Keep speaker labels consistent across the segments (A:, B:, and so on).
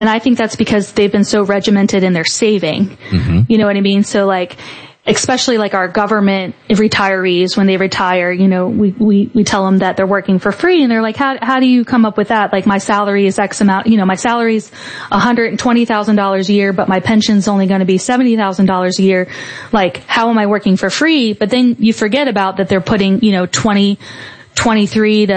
A: And I think that's because they've been so regimented in their saving. Mm-hmm. You know what I mean? So like, especially like our government retirees, when they retire, you know, we tell them that they're working for free, and they're like, how do you come up with that? Like, my salary is X amount, you know, my salary's $120,000 a year, but my pension's only going to be $70,000 a year. Like, how am I working for free? But then you forget about that they're putting, you know, $23,000 to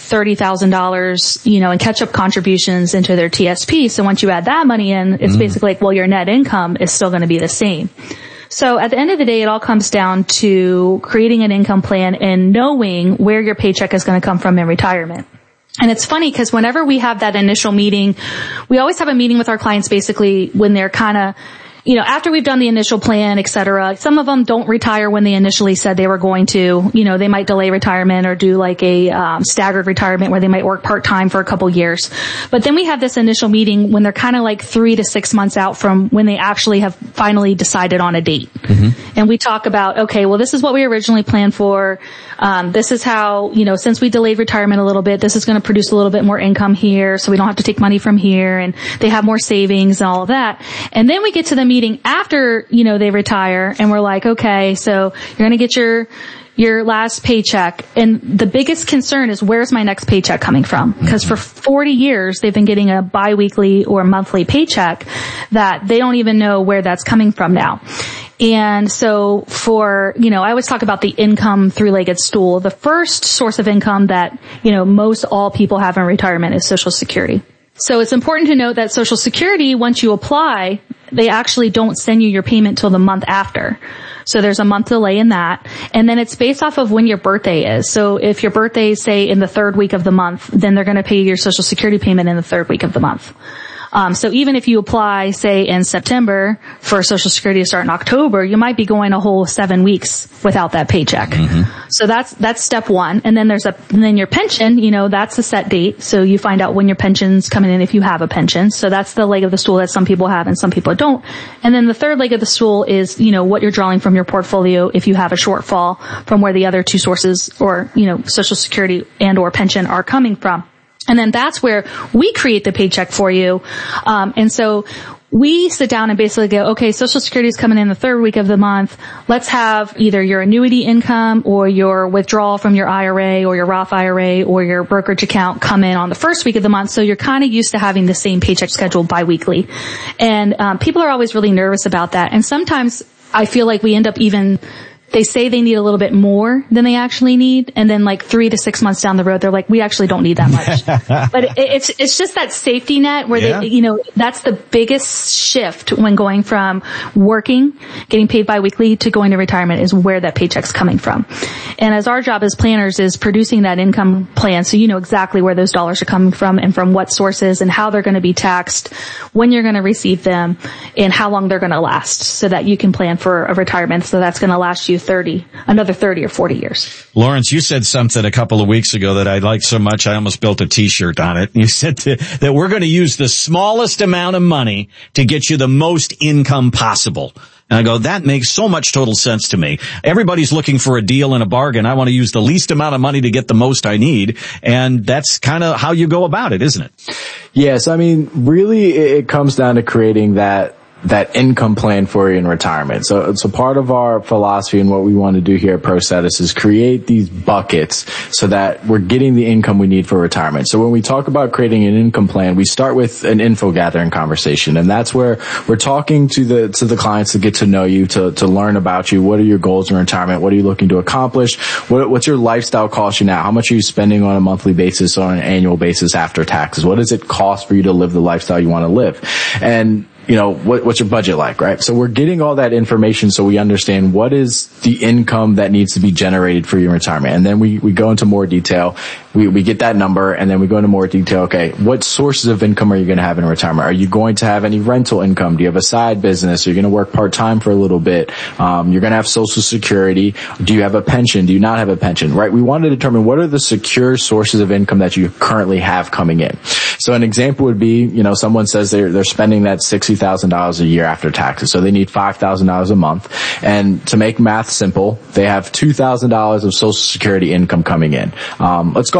A: $30,000, you know, in catch-up contributions into their TSP. So once you add that money in, it's basically like, well, your net income is still going to be the same. So at the end of the day, it all comes down to creating an income plan and knowing where your paycheck is going to come from in retirement. And it's funny because whenever we have that initial meeting, we always have a meeting with our clients basically when they're kind of, you know, after we've done the initial plan, et cetera. Some of them don't retire when they initially said they were going to. You know, they might delay retirement or do like a staggered retirement where they might work part-time for a couple years. But then we have this initial meeting when they're kind of like 3 to 6 months out from when they actually have finally decided on a date. Mm-hmm. And we talk about, okay, well, this is what we originally planned for. This is how, you know, since we delayed retirement a little bit, this is going to produce a little bit more income here, so we don't have to take money from here, and they have more savings and all of that. And then we get to the meeting after, you know, they retire, and we're like, okay, so you're going to get your last paycheck. And the biggest concern is, where's my next paycheck coming from? Because for 40 years, they've been getting a biweekly or monthly paycheck that they don't even know where that's coming from now. And so for, you know, I always talk about the income three-legged stool. The first source of income that, you know, most all people have in retirement is Social Security. So it's important to note that Social Security, once you apply, they actually don't send you your payment till the month after. So there's a month delay in that. And then it's based off of when your birthday is. So if your birthday is, say, in the third week of the month, then they're going to pay your Social Security payment in the third week of the month. So even if you apply, say, in September for Social Security to start in October, you might be going a whole 7 weeks without that paycheck. Mm-hmm. So that's step one. And then then your pension, you know, that's a set date. So you find out when your pension's coming in if you have a pension. So that's the leg of the stool that some people have and some people don't. And then the third leg of the stool is, you know, what you're drawing from your portfolio if you have a shortfall from where the other two sources, or, you know, Social Security and or pension, are coming from. And then that's where we create the paycheck for you. And so we sit down and basically go, okay, Social Security is coming in the third week of the month. Let's have either your annuity income or your withdrawal from your IRA or your Roth IRA or your brokerage account come in on the first week of the month. So you're kind of used to having the same paycheck schedule biweekly. And people are always really nervous about that. And sometimes I feel like we end up they say they need a little bit more than they actually need. And then like 3 to 6 months down the road, they're like, we actually don't need that much. But it's just that safety net where they, you know, that's the biggest shift when going from working, getting paid biweekly, to going to retirement, is where that paycheck's coming from. And as our job as planners is producing that income plan, so you know exactly where those dollars are coming from and from what sources and how they're going to be taxed, when you're going to receive them, and how long they're going to last, so that you can plan for a retirement. So that's going to last you another 30 or 40 years.
B: Lawrence, you said something a couple of weeks ago that I liked so much I almost built a T-shirt on it. You said that we're going to use the smallest amount of money to get you the most income possible. And I go, that makes so much total sense to me. Everybody's looking for a deal and a bargain. I want to use the least amount of money to get the most I need. And that's kind of how you go about it, isn't it?
C: Yes. I mean, really, it comes down to creating that income plan for you in retirement. So it's a part of our philosophy, and what we want to do here at ProStatus is create these buckets so that we're getting the income we need for retirement. So when we talk about creating an income plan, we start with an info gathering conversation, and that's where we're talking to the clients to get to know you, to learn about you. What are your goals in retirement? What are you looking to accomplish? What's your lifestyle cost you now? How much are you spending on a monthly basis or on an annual basis after taxes? What does it cost for you to live the lifestyle you want to live? And you know, what's your budget like, right? So we're getting all that information so we understand what is the income that needs to be generated for your retirement. And then we go into more detail. We get that number, and then we go into more detail. Okay, what sources of income are you going to have in retirement? Are you going to have any rental income? Do you have a side business? Are you going to work part-time for a little bit? You're going to have Social Security. Do you have a pension? Do you not have a pension, right? We want to determine what are the secure sources of income that you currently have coming in. So an example would be, you know, someone says they're spending that $60,000 a year after taxes. So they need $5,000 a month. And to make math simple, they have $2,000 of Social Security income coming in. Let's call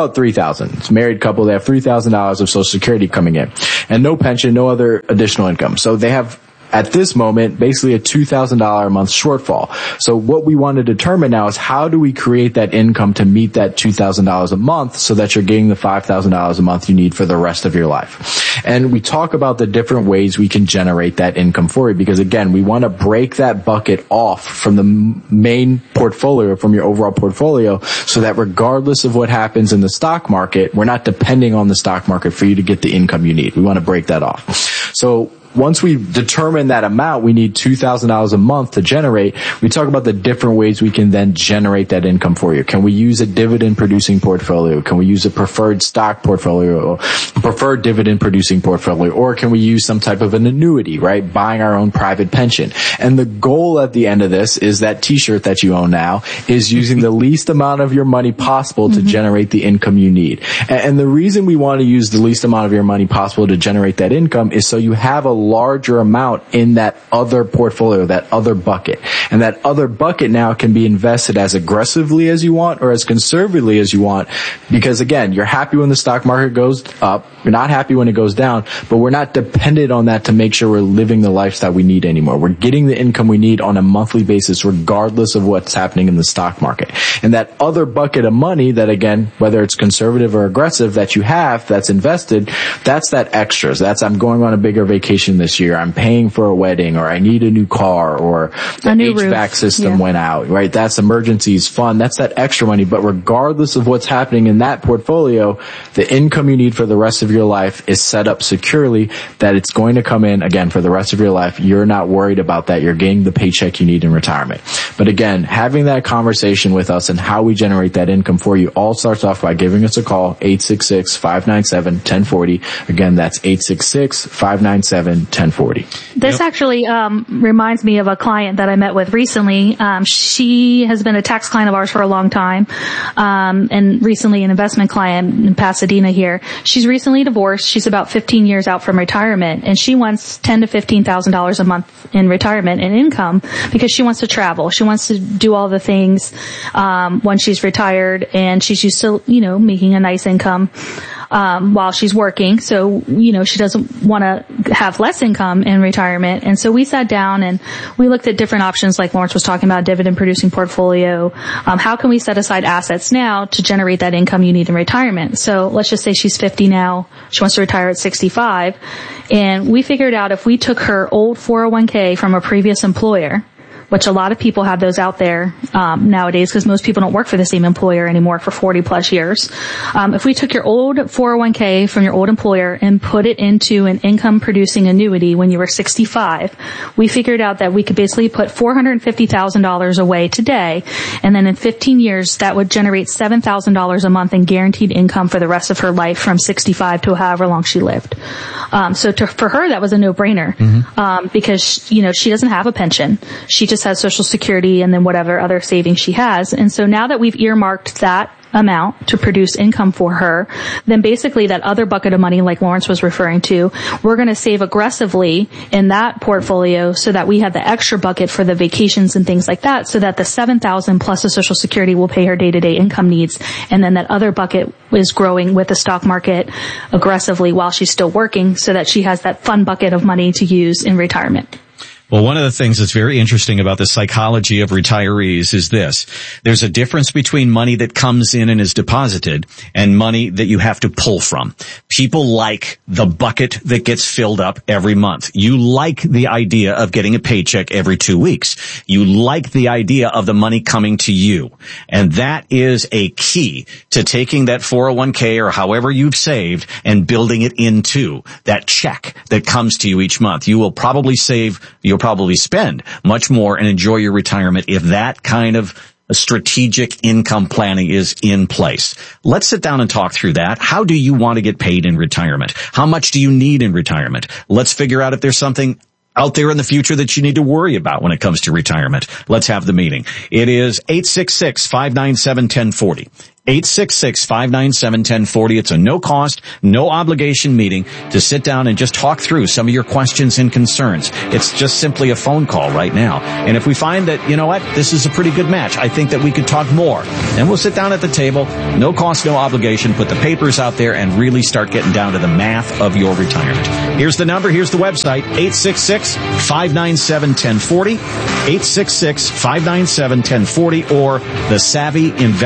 C: call it $3,000. It's a married couple. They have $3,000 of Social Security coming in and no pension, no other additional income. So they have, at this moment, basically a $2,000 a month shortfall. So what we want to determine now is how do we create that income to meet that $2,000 a month so that you're getting the $5,000 a month you need for the rest of your life. And we talk about the different ways we can generate that income for you because, again, we want to break that bucket off from the main portfolio, from your overall portfolio, so that regardless of what happens in the stock market, we're not depending on the stock market for you to get the income you need. We want to break that off. So once we determine that amount, we need $2,000 a month to generate. We talk about the different ways we can then generate that income for you. Can we use a dividend producing portfolio? Can we use a preferred stock portfolio or preferred dividend producing portfolio? Or can we use some type of an annuity, right? Buying our own private pension. And the goal at the end of this is that t-shirt that you own now is using the least amount of your money possible to generate the income you need. And the reason we want to use the least amount of your money possible to generate that income is so you have a larger amount in that other portfolio, that other bucket. And that other bucket now can be invested as aggressively as you want or as conservatively as you want. Because again, you're happy when the stock market goes up. You're not happy when it goes down, but we're not dependent on that to make sure we're living the lifestyle we need anymore. We're getting the income we need on a monthly basis, regardless of what's happening in the stock market. And that other bucket of money that, again, whether it's conservative or aggressive that you have that's invested, that's that extras. That's I'm going on a bigger vacation this year. I'm paying for a wedding, or I need a new car, or the HVAC system went out, right? That's emergencies fund. That's that extra money. But regardless of what's happening in that portfolio, the income you need for the rest of your life is set up securely that it's going to come in again for the rest of your life. You're not worried about that. You're getting the paycheck you need in retirement. But again, having that conversation with us and how we generate that income for you all starts off by giving us a call, 866-597-1040. Again, that's 866-597-1040.
A: This actually reminds me of a client that I met with recently. She has been a tax client of ours for a long time, and recently an investment client in Pasadena here. She's recently divorced. She's about 15 years out from retirement, and she wants $10,000 to $15,000 a month in retirement in income because she wants to travel. She wants to do all the things when she's retired, and she's used to, making a nice income while she's working. So, she doesn't want to have less income in retirement. And so we sat down and we looked at different options, like Lawrence was talking about, dividend producing portfolio. How can we set aside assets now to generate that income you need in retirement? So let's just say she's 50 now. She wants to retire at 65. And we figured out if we took her old 401k from a previous employer, which a lot of people have those out there nowadays because most people don't work for the same employer anymore for 40 plus years. If we took your old 401k from your old employer and put it into an income producing annuity when you were 65, we figured out that we could basically put $450,000 away today, and then in 15 years that would generate $7,000 a month in guaranteed income for the rest of her life from 65 to however long she lived. For her that was a no-brainer because she doesn't have a pension. She just has Social Security and then whatever other savings she has. And so now that we've earmarked that amount to produce income for her, then basically that other bucket of money, like Lawrence was referring to, we're going to save aggressively in that portfolio so that we have the extra bucket for the vacations and things like that, so that the $7,000 plus the Social Security will pay her day-to-day income needs. And then that other bucket is growing with the stock market aggressively while she's still working, so that she has that fun bucket of money to use in retirement.
B: Well, one of the things that's very interesting about the psychology of retirees is this. There's a difference between money that comes in and is deposited and money that you have to pull from. People like the bucket that gets filled up every month. You like the idea of getting a paycheck every 2 weeks. You like the idea of the money coming to you. And that is a key to taking that 401k or however you've saved and building it into that check that comes to you each month. You will probably spend much more and enjoy your retirement if that kind of strategic income planning is in place. Let's sit down and talk through that. How do you want to get paid in retirement? How much do you need in retirement? Let's figure out if there's something out there in the future that you need to worry about when it comes to retirement. Let's have the meeting. It is 866-597-1040. 866-597-1040. It's a no cost, no obligation meeting to sit down and just talk through some of your questions and concerns. It's just simply a phone call right now. And if we find that, you know what, this is a pretty good match, I think that we could talk more. And we'll sit down at the table, no cost, no obligation, put the papers out there and really start getting down to the math of your retirement. Here's the number, here's the website, 866-597-1040, 866-597-1040, or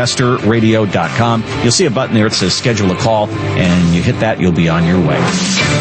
B: thesavvyinvestorradio.com. You'll see a button there that says schedule a call, and you hit that, you'll be on your way.